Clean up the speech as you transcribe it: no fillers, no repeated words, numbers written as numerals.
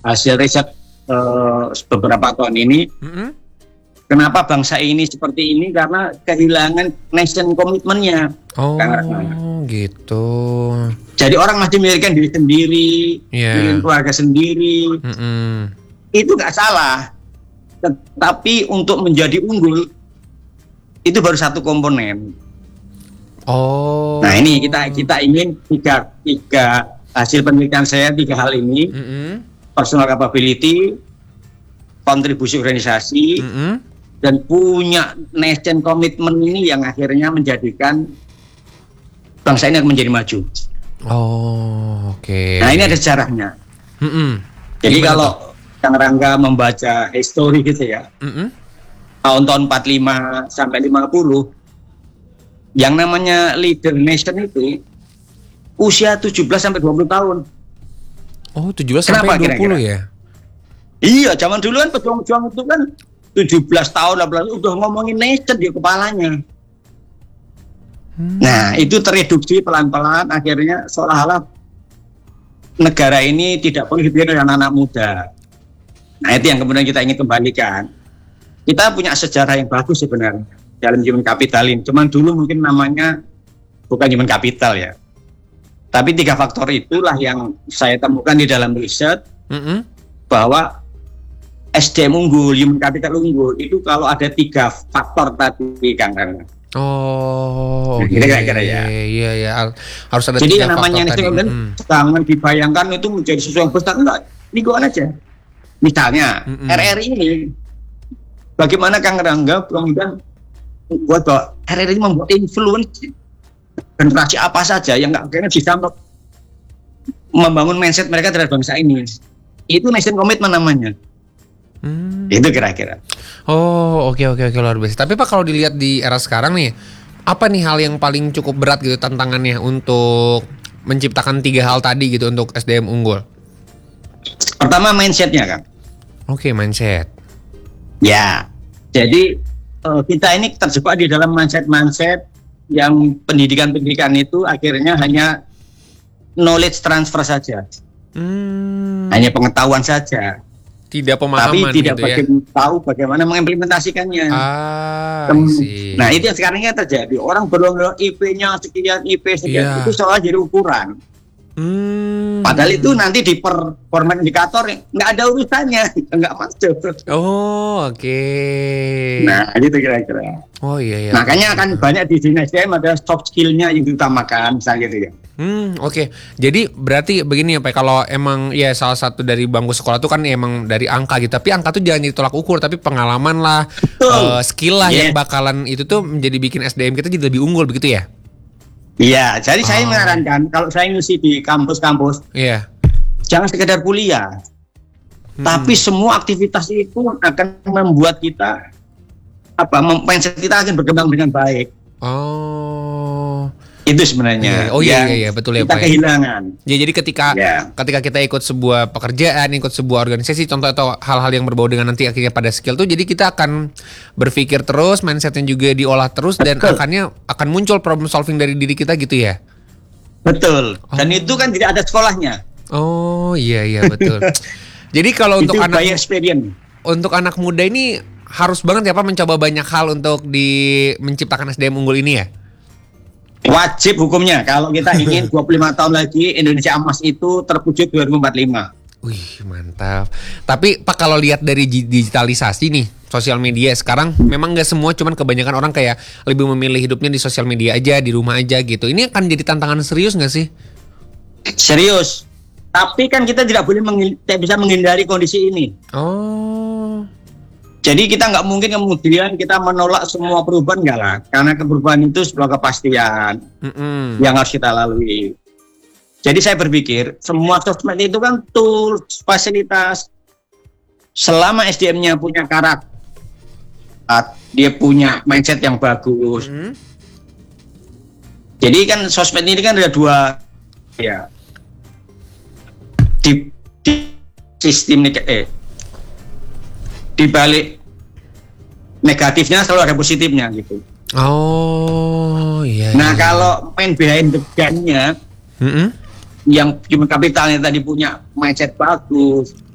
hasil riset beberapa tahun ini. Kenapa bangsa ini seperti ini? Karena kehilangan nation komitmennya. Oh, gitu. Jadi orang masih memikirkan diri sendiri, memikirkan keluarga sendiri. Itu nggak salah. Tetapi untuk menjadi unggul itu baru satu komponen. Oh. Nah ini kita ingin tiga hasil penelitian saya 3 hal ini: personal capability, kontribusi organisasi, dan punya nation commitment ini yang akhirnya menjadikan bangsa ini akan menjadi maju. Oh, oke. Nah ini ada sejarahnya. Jadi kalau Kang Rangga membaca histori gitu ya, tahun-tahun 45 sampai 50, yang namanya leader nation itu usia 17 sampai 20 tahun. Oh, 17 sampai 20 kira-kira? Ya? Iya, zaman dulu kan pejuang-pejuang itu kan 17 tahun, 18 udah ngomongin nation di kepalanya. Nah, itu tereduksi pelan-pelan, akhirnya seolah-olah negara ini tidak perlu dipimpin oleh anak-anak muda. Nah, itu yang kemudian kita ingin kembalikan. Kita punya sejarah yang bagus sebenarnya dalam human capital ini. Cuman dulu mungkin namanya bukan human capital ya. Tapi 3 faktor itulah yang saya temukan di dalam riset, bahwa SDM unggul, human capital unggul itu kalau ada 3 faktor tadi, Kang Rangga. Oh, kira-kira ya. Iya. Harus ada 3 faktor. Jadi yang namanya SDM jangan dibayangkan itu menjadi sesuatu yang besar, enggak. Lingkungan aja. Misalnya RRI ini, bagaimana Kang Rangga kemudian buat bahwa RRI ini membuat influence generasi apa saja yang nggak kayaknya bisa membangun mindset mereka terhadap bangsa ini. Itu nation commitment namanya. Itu kira-kira. Oh, oke, luar biasa. Tapi Pak, kalau dilihat di era sekarang nih, apa nih hal yang paling cukup berat gitu tantangannya untuk menciptakan 3 hal tadi gitu untuk SDM unggul? Pertama mindsetnya, Kang. Oke, mindset. Ya, jadi kita ini terjebak di dalam mindset yang pendidikan itu akhirnya hanya knowledge transfer saja, hanya pengetahuan saja. Tidak pemahaman, tapi tidak gitu tahu bagaimana mengimplementasikannya. Nah itu yang sekarang yang terjadi. Orang berlomba IP-nya sekian, IP sekian, itu soal jadi ukuran. Padahal itu nanti di format indikator nggak ada urusannya, nggak masuk. Oh, oke. Nah itu kira-kira. Oh iya. Makanya akan banyak di sini SDM ada soft skill-nya yang diutamakan, misalnya gitu ya. Oke. Jadi berarti begini ya Pak, kalau emang ya salah satu dari bangku sekolah itu kan emang dari angka gitu, tapi angka tuh jangan jadi tolak ukur, tapi pengalaman lah, skill lah yang bakalan itu tuh menjadi bikin SDM kita jadi lebih unggul, begitu ya? Iya, jadi saya menyarankan kalau saya ngisi di kampus-kampus, jangan sekedar kuliah, tapi semua aktivitas itu akan membuat kita mindset kita akan berkembang dengan baik. Itu sebenarnya. Iya, betul ya Pak. Kita kehilangan. Ya, jadi ketika kita ikut sebuah pekerjaan, ikut sebuah organisasi, contoh atau hal-hal yang berbau dengan nanti akhirnya pada skill tuh, jadi kita akan berpikir terus, mindsetnya juga diolah terus, dan akan muncul problem solving dari diri kita gitu ya. Betul. Dan itu kan tidak ada sekolahnya. Oh iya betul. Jadi kalau untuk anak muda ini harus banget ya Pak mencoba banyak hal untuk menciptakan SDM unggul ini ya. Wajib hukumnya kalau kita ingin 25 tahun lagi Indonesia emas itu terwujud 2045. Wih, mantap. Tapi Pak, kalau lihat dari digitalisasi nih, sosial media sekarang memang nggak semua, cuman kebanyakan orang kayak lebih memilih hidupnya di sosial media aja, di rumah aja gitu. Ini akan jadi tantangan serius nggak sih? Serius. Tapi kan kita tidak bisa menghindari kondisi ini. Jadi kita nggak mungkin kemudian kita menolak semua perubahan, enggak lah. Karena perubahan itu sebuah kepastian yang harus kita lalui. Jadi saya berpikir semua sosmed itu kan tools, fasilitas. Selama SDM-nya punya karakter, dia punya mindset yang bagus. Jadi kan sosmed ini kan ada 2 di sistem di balik negatifnya selalu ada positifnya gitu. Nah kalau main behind the gun-nya, yang human capitalnya tadi punya mindset bagus,